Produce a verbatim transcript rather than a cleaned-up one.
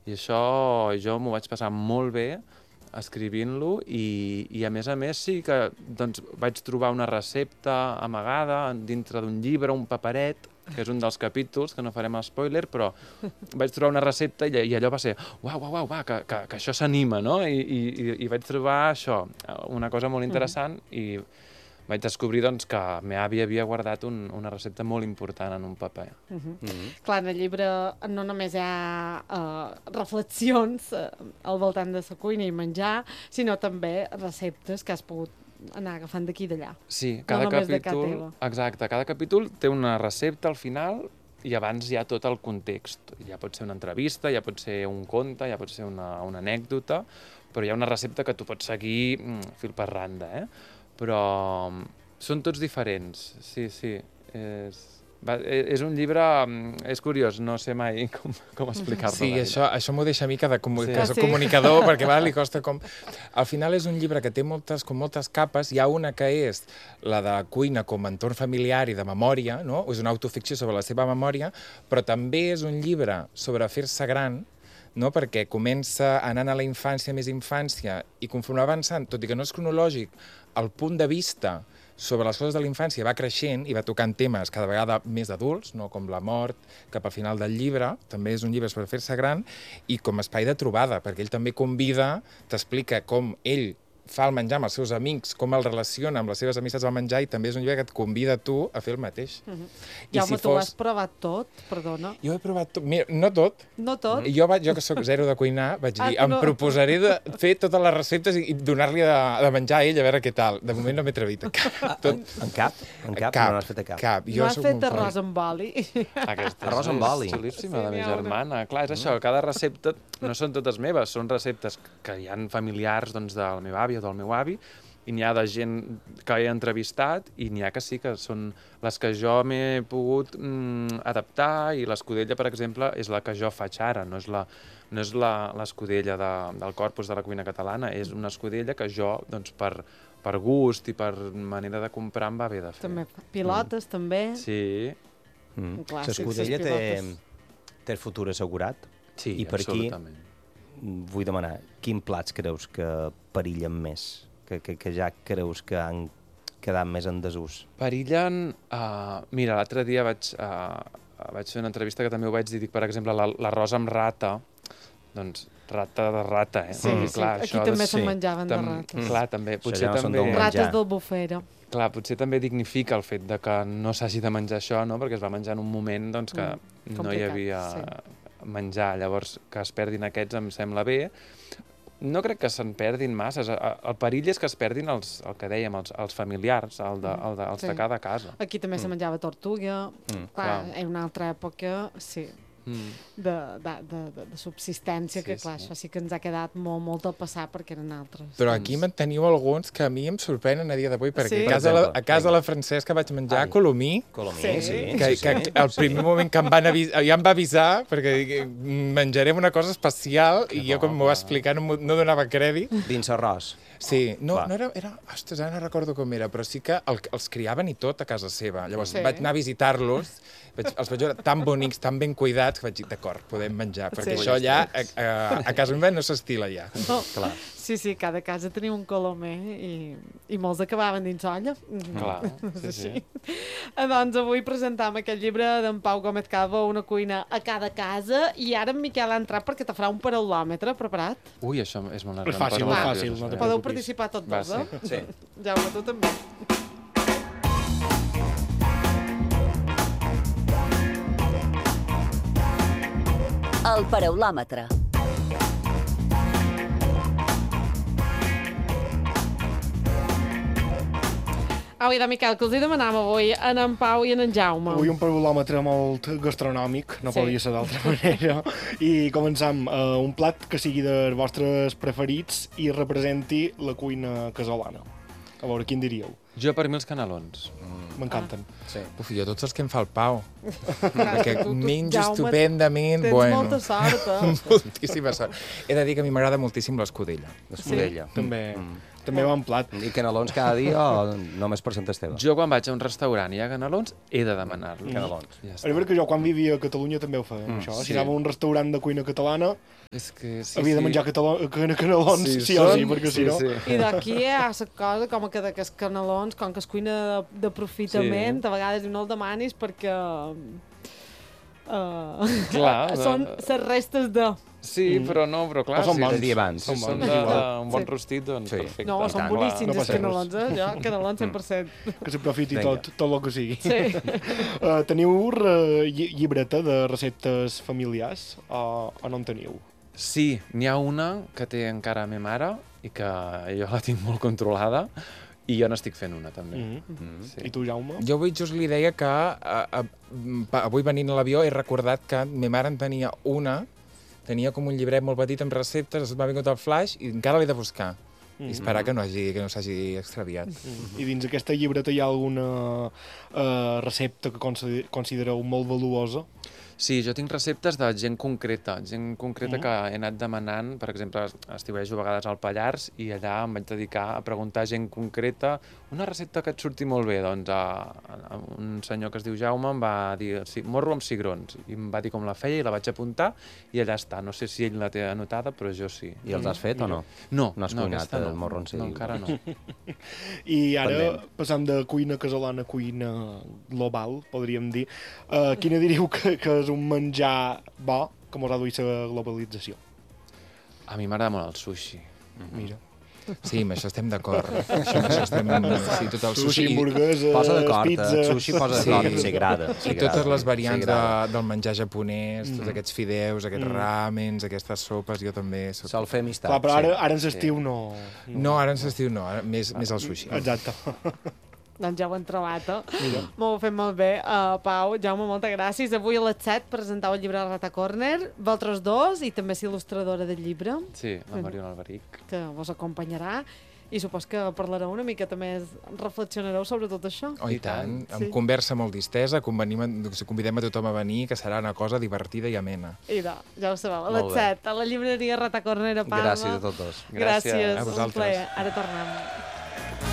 I això jo m'ho vaig passar molt bé escrivint-lo i, i a més a més sí que doncs, vaig trobar una recepta amagada dintre d'un llibre, un paperet, que és un dels capítols, que no farem spoiler, però vaig trobar una recepta i, i allò va ser uau, uau, uau, va, que, que, que això s'anima, no? I, i, I vaig trobar això, una cosa molt interessant uh-huh. i vaig descobrir doncs, que ma àvia havia guardat un, una recepta molt important en un paper. Uh -huh. Uh -huh. Clar, en el llibre no només hi ha uh, reflexions uh, al voltant de la cuina i menjar, sinó també receptes que has pogut anar agafant d'aquí i d'allà. Sí, cada no capítol... Exacte, cada capítol té una recepta al final i abans hi ha tot el context. Ja pot ser una entrevista, ja pot ser un conte, ja pot ser una, una anècdota, però hi ha una recepta que tu pots seguir mm, fil per randa, eh? Però són tots diferents, sí, sí. És, va, és un llibre... És curiós, no sé mai com, com explicar-lo. Sí, això, això m'ho deixa a mi que de comu sí. que soc comunicador, perquè va, li costa com... Al final és un llibre que té moltes, com moltes capes. Hi ha una que és la de la cuina com a entorn familiar i de memòria, no? És una autoficció sobre la seva memòria, però també és un llibre sobre fer-se gran, no? Perquè comença anant a la infància, més infància, i conforme va avançant, tot i que no és cronològic, el punt de vista sobre les coses de la infància va creixent i va tocant temes cada vegada més adults, no? Com la mort, cap al final del llibre, també és un llibre per fer-se gran, i com a espai de trobada, perquè ell també convida, t'explica com ell fa el menjar amb els seus amics, com el relaciona amb les seves amistats al menjar, i també és un llibre que et convida a tu a fer el mateix. Uh -huh. Jaume, si tu fos... has provat tot, perdona. Jo he provat tot, mira, no tot. No tot? Jo, vaig, jo que sóc zero de cuinar, vaig dir, ah, em no. proposaré de fer totes les receptes i donar-li de, de menjar a ell, a veure què tal. De moment no m'he atrevit a cap. Tot. En cap? En cap? cap? No n'has fet a cap? Cap. Jo no has fet arròs amb oli? Aquesta arròs amb oli. És xulíssima, sí, de ma germana. Clar, és això, cada recepta no són totes meves, són receptes que hi ha familiars doncs, de la meva àvia o del meu avi, i n'hi ha de gent que he entrevistat i n'hi ha que sí que són les que jo m'he pogut mm, adaptar, i l'escudella, per exemple, és la que jo faig ara, no és la, no és l'escudella de, del corpus de la cuina catalana, és una escudella que jo, doncs, per, per gust i per manera de comprar em va bé de fer. També pilotes, mm. també. Sí. Mm. L'escudella té, té el futur assegurat. Sí, I per absolutament. Aquí vull demanar, quins plats creus que perillen més? Que, que, que ja creus que han quedat més en desús? Perillen... Uh, mira, l'altre dia vaig, uh, vaig fer una entrevista que també ho vaig dir, dic, per exemple, l'arròs amb rata, doncs rata de rata, eh? Sí, sí, clar, aquí també se'n menjaven de rates. Clar, també, potser ja no també... Rates del bufera. Clar, potser també dignifica el fet de que no s'hagi de menjar això, no? Perquè es va menjar en un moment doncs, que mm, no hi havia sí. menjar. Llavors, que es perdin aquests em sembla bé. No crec que se'n perdin massa. El perill és que es perdin els, el que dèiem, els, els familiars, el de, el de, els sí. de cada casa. Aquí també mm. se menjava tortuga. Mm. Clar, en una altra època, sí. Mm. De, de, de, de subsistència, sí, que clar, sí. això sí que ens ha quedat molt, molt al passar perquè eren altres. Però aquí me'n teniu alguns que a mi em sorprenen a dia d'avui, perquè sí? a casa, la, a casa la Francesca vaig menjar Ai. colomí, colomí sí. sí. que, sí, que sí. el primer moment que em van avisar, ja em va avisar, perquè menjarem una cosa especial, que i jo quan m'ho va explicar no, no donava crèdit. Dins arròs. Sí, no, no era, era... Ostres, ara no recordo com era, però sí que el, els criaven i tot a casa seva. Llavors sí. vaig anar a visitar-los, els vaig veure tan bonics, tan ben cuidats, que vaig dir, d'acord, podem menjar, perquè sí. això ja a, a, a casa meva no s'estila ja. No. Clar. Sí, sí, cada casa tenia un colomer i, i molts acabaven dins olla. Clar, sí, sí. Doncs avui presentam aquest llibre d'en Pau Gómez Calvo, Una cuina a cada casa, i ara en Miquel ha entrat perquè te farà un paraulòmetre preparat. Ui, això és molt és fàcil, molt fàcil. No podeu participar tots dos, eh? Sí. Jaume, tu també. El paraulòmetre. Au, idò, Miquel, que els hi demanàvem avui en en Pau i en en Jaume. Avui un paraulòmetre molt gastronòmic, no sí. podia ser d'altra manera. I començam uh, un plat que sigui dels vostres preferits i representi la cuina casolana. A veure, quin diríeu? Jo, per mi, els canelons. M'encanten. Ah, sí. Uf, jo tots els que em fa el Pau. Perquè menjo estupendament. Tens bueno. molta sort, eh? Moltíssima sort. He de dir que a mi m'agrada moltíssim l'escudella. L'escudella. Sí? També... Mm. també bon plat. I canelons cada dia o només per Sant Esteve? Jo quan vaig a un restaurant i hi ha canelons, he de demanar-lo. Mm. Canelons. Ja És està. veritat que jo quan vivia a Catalunya també ho feia, mm, això. Si sí. anava a un restaurant de cuina catalana, És que sí, havia de sí. menjar catalon, canelons, sí, sí o són- sí, perquè si no... sí. I d'aquí hi ha la cosa com que de que els canelons, com que es cuina de- d'aprofitament, Sí. a vegades no el demanis perquè... Uh, Clar, són de- les restes de... Sí, però no, però clar, Però són si, bons. De dia abans. si Són són bons, de, igual. un bon Sí. rostit, doncs Sí. perfecte. No, són Clar. boníssims no els passa res. canelons, eh? Jo, canelons cent per cent. Que s'aprofiti Vinga. tot, tot el que sigui. Sí. Uh, teniu uh, lli llibreta de receptes familiars o, o no en teniu? Sí, n'hi ha una que té encara a ma mare i que jo la tinc molt controlada i jo n'estic fent una, també. Mm -hmm. Mm. Sí. I tu, Jaume? Jo avui just li deia que a, a, a, avui venint a l'avió he recordat que ma mare en tenia una, tenia com un llibret molt petit amb receptes, m'ha vingut el flash i encara l'he de buscar. Mm -hmm. I esperar que no hagi, que no s'hagi extraviat. Mm -hmm. I dins aquesta llibreta hi ha alguna uh, recepta que consider considereu molt valuosa? Sí, jo tinc receptes de gent concreta, gent concreta Mm. que he anat demanant, per exemple, estiuejo a vegades al Pallars i allà em vaig dedicar a preguntar a gent concreta una recepta que et surti molt bé, doncs a, a un senyor que es diu Jaume em va dir sí, morro amb cigrons i em va dir com la feia i la vaig apuntar i allà està, no sé si ell la té anotada però jo sí. I els has fet o no? No, No has no, cuinat aquesta no, el morro amb no, cigrons? encara no. I ara, Pendent. passant de cuina casolana a cuina global, podríem dir, uh, quina diríeu que, que és un menjar bo que mos ha duit la globalització? A mi m'agrada molt el sushi. Mira. Sí, amb això estem d'acord. Això, amb això estem... Sí, tot el Sushi, sushi... i- hamburgueses, Posa d'acord, eh? pizzas... Sushi posa Sí. d'acord, s'agrada. I totes les variants s'agrada. de, del menjar japonès, Mm. tots aquests fideus, aquests Mm. ramens, aquestes sopes, jo també... Soc... Sol fer amistat. Clar, però ara, sí. ara ens estiu no... No, ara ens estiu no, ara més, més el sushi. Exacte. Doncs ja ho hem trobat, eh? M'ho heu fet molt bé. Uh, Pau, Jaume, moltes gràcies. Avui a les set presentau el llibre Rata Corner, vosaltres dos, i també és il·lustradora del llibre, Sí, la Mariona Alberic. que vos acompanyarà. I supos que parlareu una miqueta més, reflexionareu sobre tot això. Oh, i, I tant, tant, amb sí. conversa molt distesa, convenim, a- convidem a tothom a venir, que serà una cosa divertida i amena. I no, ja ho sabeu, a Molt les bé. set, a la llibreria Rata Corner a Palma. Gràcies a tots dos. Gràcies, Gràcies. A un vosaltres. plaer. Ara tornem.